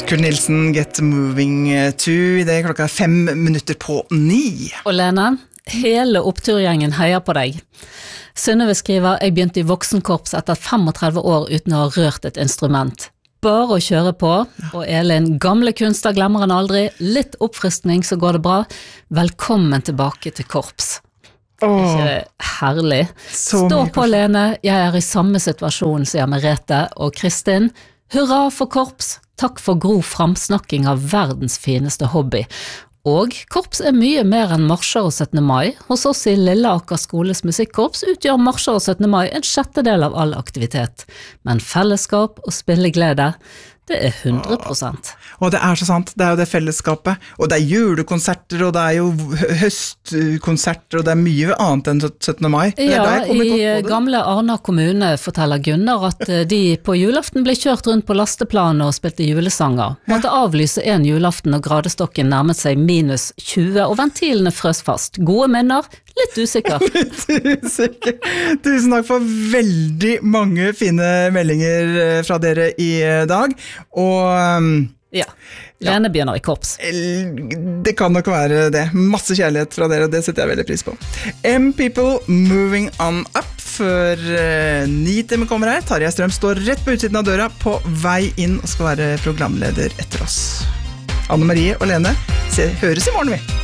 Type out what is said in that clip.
Kurt Nilsen, Get Moving To. Det klokka 8:05. Og Lene, hele oppturgjengen heier på deg. Synnøve skriver, jeg begynte i voksenkorps etter 35 år uten å ha rørt et instrument. Bare å kjøre på, og Elin, gamle kunster glemmer han aldri, litt oppfriskning så går det bra. Velkommen tilbake til korps. Ikke det herlig? Stå på, Lene, jeg er i samme situasjon, sier Merete og Kristin. Hurra for korps, takk for grov framsnakking av verdens fineste hobby. Og korps er mye mer enn marsjer og 17. mai. Hos oss i Lilleaker skoles musikkorps utgjør marsjer og 17. mai en 6/10 av all aktivitet. Men fellesskap og spilleglede, det er 100%. Og det er så sant, det er jo det fellesskapet, og det er julekonserter, og det er jo høstkonserter, og det er mye annet enn 17. mai. Ja, i gamle Arna kommune forteller Gunnar at de på julaften ble kjørt rundt på lasteplanet og spilte julesanger. Måtte avlyse en julaften og gradestokken nærmet seg minus 20, og ventilene frøs fast. Gode minner, litt usikker. Litt usikker. Tusen takk for veldig mange fine meldinger fra dere i dag. Og ja, Lene begynner i korps. Det kan nok være det. Masse kjærlighet fra dere, og det setter jeg veldig pris på. M-People Moving On Up før 9 kommer her. Tarjei Strøm står rett på utsiden av døra på vei inn og skal være programleder etter oss. Anne Marie og Lene høres i morgen vi.